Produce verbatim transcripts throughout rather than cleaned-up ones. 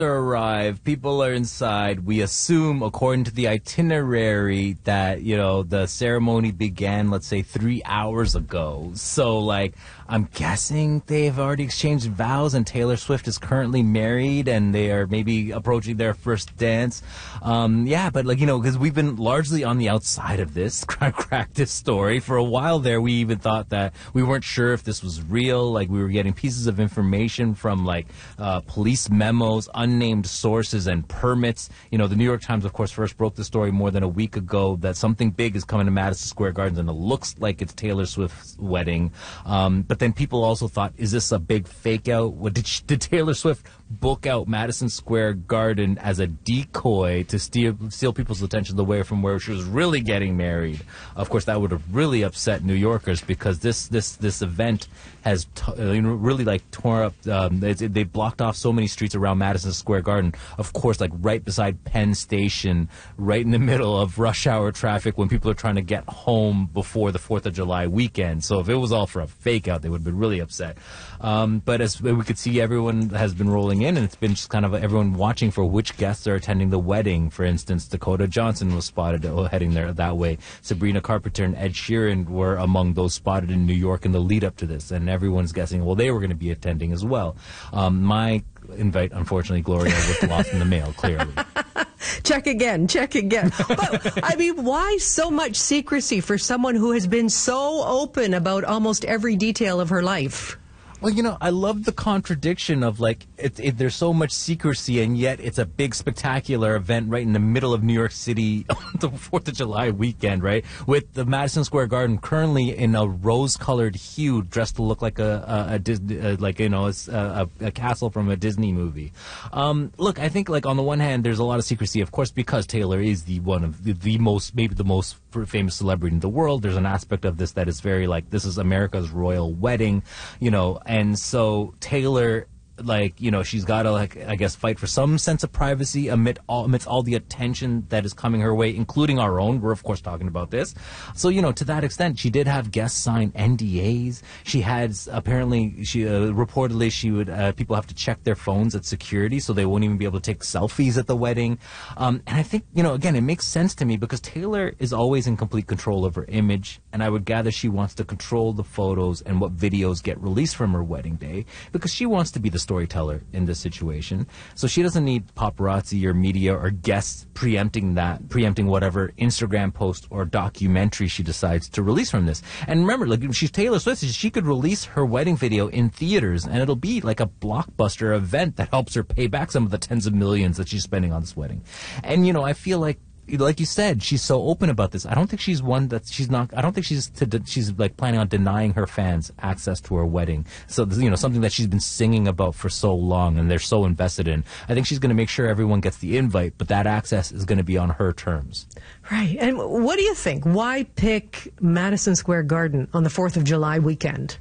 arrive, people are inside. We assume, according to the itinerary, that, you know, the ceremony began, let's say, three hours ago. So, like, I'm guessing they've already exchanged vows and Taylor Swift is currently married and they are maybe approaching their first dance. Um, yeah, but, like, you know, because we've been largely on the outside of this, cracked this story. For a while there, we even thought that we weren't sure if this was real. Like, we were getting pieces of information from, like, uh, police memos, unnamed sources, and permits. You know, the New York Times, of course, first broke the story more than a week ago that something big is coming to Madison Square Garden, and it looks like it's Taylor Swift's wedding. Um, but then people also thought, is this a big fake out? What, did, she, did Taylor Swift book out Madison Square Garden as a decoy to steal, steal people's attention away from where she was really getting married? Of course, that would have really upset New Yorkers, because this this this event has t- you know, really like torn up. Um, they, they blocked off so many streets around Madison Square Garden. Of course, like right beside Penn Station, right in the middle of rush hour traffic when people are trying to get home before the Fourth of July weekend. So if it was all for a fake out, they would have been really upset. Um, but as we could see, everyone has been rolling in, and it's been just kind of everyone watching for which guests are attending the wedding. For instance, Dakota Johnson was spotted heading there that way. Sabrina Carpenter and Ed Sheeran were among those spotted in New York in the lead up to this, and everyone's guessing, well, they were going to be attending as well. Um, my invite, unfortunately, Gloria, was lost in the mail, clearly. Check again, check again. But, I mean, why so much secrecy for someone who has been so open about almost every detail of her life? Well, you know, I love the contradiction of, like, it, it, there's so much secrecy, and yet it's a big, spectacular event right in the middle of New York City on the fourth of July weekend, right? With the Madison Square Garden currently in a rose-colored hue, dressed to look like a, a, a Disney, uh, like, you know, a, a, a castle from a Disney movie. Um, look, I think, like, on the one hand, there's a lot of secrecy, of course, because Taylor is the one of the, the most, maybe the most famous celebrity in the world. There's an aspect of this that is very, like, this is America's royal wedding, you know. And so Taylor, like, you know, she's got to, like, I guess, fight for some sense of privacy amid all, amidst all the attention that is coming her way, including our own. We're, of course, talking about this. So, you know, to that extent, she did have guests sign N D As. She had, apparently, she uh, reportedly, she would, uh, people have to check their phones at security, so they won't even be able to take selfies at the wedding. Um, and I think, you know, again, it makes sense to me because Taylor is always in complete control of her image, and I would gather she wants to control the photos and what videos get released from her wedding day, because she wants to be the storyteller in this situation. So she doesn't need paparazzi or media or guests preempting that, preempting whatever Instagram post or documentary she decides to release from this. And remember, like, she's Taylor Swift, she could release her wedding video in theaters, and it'll be like a blockbuster event that helps her pay back some of the tens of millions that she's spending on this wedding. And, you know, I feel like, like you said, she's so open about this. I don't think she's one that she's not. I don't think she's to de, she's like planning on denying her fans access to her wedding. So, you know, something that she's been singing about for so long and they're so invested in. I think she's going to make sure everyone gets the invite, but that access is going to be on her terms. Right. And what do you think? Why pick Madison Square Garden on the fourth of July weekend?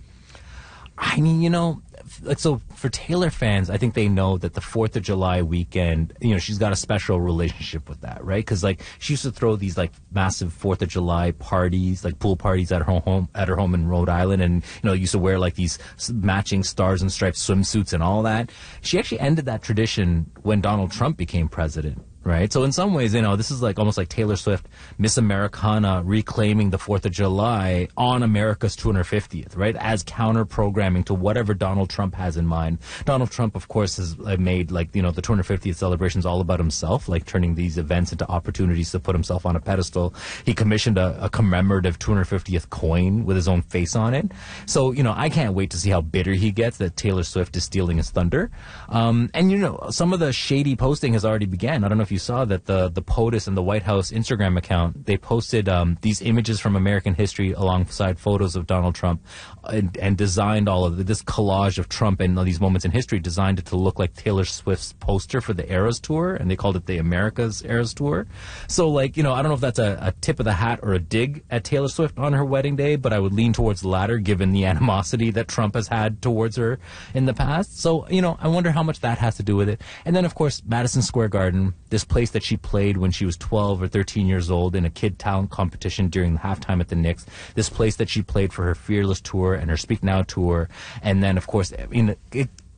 I mean, you know, like, so for Taylor fans, I think they know that the fourth of July weekend, you know, she's got a special relationship with that, right? Because, like, she used to throw these, like, massive fourth of July parties, like pool parties at her home, at her home in Rhode Island, and, you know, used to wear, like, these matching stars and stripes swimsuits and all that. She actually ended that tradition when Donald Trump became president. Right. So in some ways, you know, this is like almost like Taylor Swift, Miss Americana, reclaiming the fourth of July on America's two hundred fiftieth, right, as counter programming to whatever Donald Trump has in mind. Donald Trump, of course, has made, like, you know, the two hundred fiftieth celebrations all about himself, like turning these events into opportunities to put himself on a pedestal. He commissioned a, a commemorative two hundred fiftieth coin with his own face on it. So, you know, I can't wait to see how bitter he gets that Taylor Swift is stealing his thunder. Um, and, you know, some of the shady posting has already begun. I don't know if you saw that the the POTUS and the White House Instagram account, they posted um, these images from American history alongside photos of Donald Trump, and, and designed all of this collage of Trump and all these moments in history, designed it to look like Taylor Swift's poster for the Eras Tour, and they called it the America's Eras Tour. So, like, you know, I don't know if that's a, a tip of the hat or a dig at Taylor Swift on her wedding day, but I would lean towards the latter given the animosity that Trump has had towards her in the past. So, you know, I wonder how much that has to do with it. And then, of course, Madison Square Garden, this place that she played when she was twelve or thirteen years old in a kid talent competition during the halftime at the Knicks. This place that she played for her Fearless tour and her Speak Now tour. And then, of course, I mean, it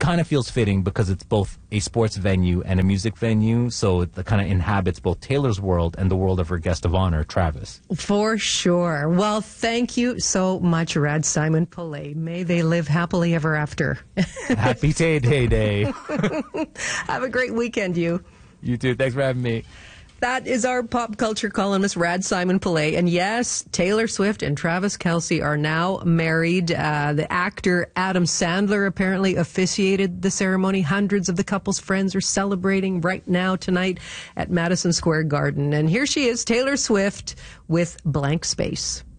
kind of feels fitting because it's both a sports venue and a music venue, so it kind of inhabits both Taylor's world and the world of her guest of honor, Travis. For sure. Well, thank you so much, Rad Simon Pillay. May they live happily ever after. Happy Tay Day Day. Have a great weekend, you. You too. Thanks for having me. That is our pop culture columnist, Rad Simon Pillay. And yes, Taylor Swift and Travis Kelce are now married. Uh, the actor Adam Sandler apparently officiated the ceremony. Hundreds of the couple's friends are celebrating right now tonight at Madison Square Garden. And here she is, Taylor Swift, with Blank Space.